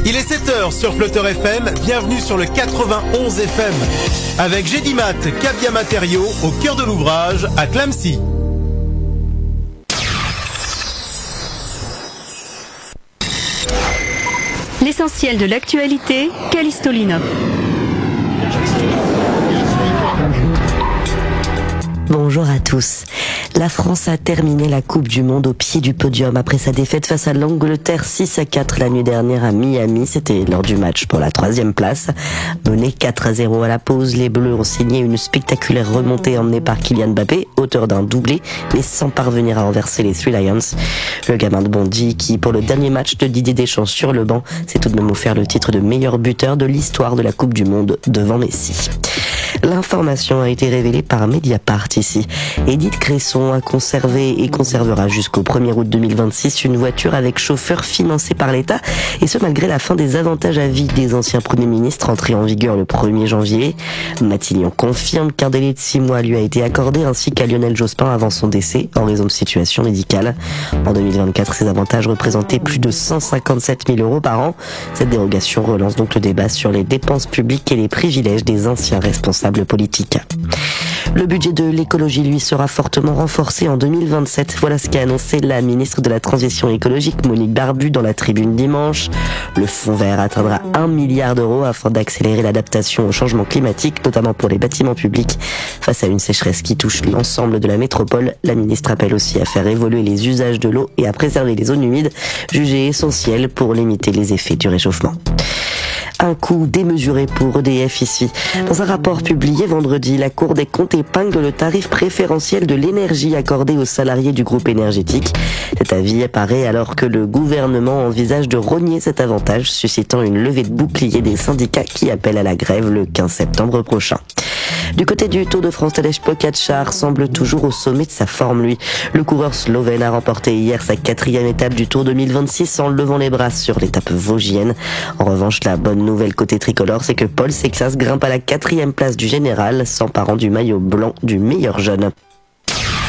Il est 7h sur Flutter FM, bienvenue sur le 91 FM. Avec Gédimat, Cabia Matériaux, au cœur de l'ouvrage, à Clamecy. L'essentiel de l'actualité, Callisto Linov. Bonjour à tous. La France a terminé la Coupe du Monde au pied du podium après sa défaite face à l'Angleterre 6-4 la nuit dernière à Miami. C'était lors du match pour la 3e place. Menés 4-0 à la pause, les Bleus ont signé une spectaculaire remontée emmenée par Kylian Mbappé, auteur d'un doublé, mais sans parvenir à renverser les Three Lions. Le gamin de Bondy, qui pour le dernier match de Didier Deschamps sur le banc, s'est tout de même offert le titre de meilleur buteur de l'histoire de la Coupe du Monde devant Messi. L'information a été révélée par Mediapart ici. Édith Cresson a conservé et conservera jusqu'au 1er août 2026 une voiture avec chauffeur financée par l'État, et ce malgré la fin des avantages à vie des anciens premiers ministres entrés en vigueur le 1er janvier. Matignon confirme qu'un délai de 6 mois lui a été accordé, ainsi qu'à Lionel Jospin avant son décès en raison de situation médicale. En 2024, ces avantages représentaient plus de 157 000 € par an. Cette dérogation relance donc le débat sur les dépenses publiques et les privilèges des anciens responsables politiques. Le budget de l'écologie, lui, sera fortement renforcé en 2027. Voilà ce qu'a annoncé la ministre de la Transition écologique, Monique Barbu, dans la Tribune dimanche. Le fonds vert atteindra 1 milliard d'euros afin d'accélérer l'adaptation au changement climatique, notamment pour les bâtiments publics. Face à une sécheresse qui touche l'ensemble de la métropole, la ministre appelle aussi à faire évoluer les usages de l'eau et à préserver les zones humides, jugées essentielles pour limiter les effets du réchauffement. Un coût démesuré pour EDF ici. Dans un rapport publié vendredi, la Cour des comptes épingle le tarif préférentiel de l'énergie accordé aux salariés du groupe énergétique. Cet avis apparaît alors que le gouvernement envisage de rogner cet avantage, suscitant une levée de bouclier des syndicats qui appellent à la grève le 15 septembre prochain. Du côté du Tour de France, Tadej Pogačar semble toujours au sommet de sa forme, lui. Le coureur slovène a remporté hier sa 4e étape du Tour 2026 en levant les bras sur l'étape vosgienne. En revanche, la bonne nouvelle côté tricolore, c'est que Paul Sexas grimpe à la 4e place du général, s'emparant du maillot blanc du meilleur jeune.